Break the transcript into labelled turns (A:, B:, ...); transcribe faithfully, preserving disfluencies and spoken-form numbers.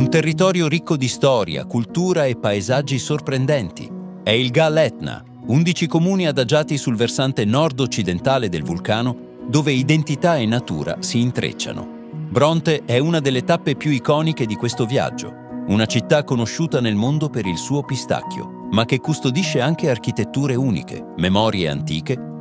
A: Un territorio ricco di storia, cultura e paesaggi sorprendenti. È il Gal Etna, undici comuni adagiati sul versante nord-occidentale del vulcano, dove identità e natura si intrecciano. Bronte è una delle tappe più iconiche di questo viaggio, una città conosciuta nel mondo per il suo pistacchio, ma che custodisce anche architetture uniche, memorie antiche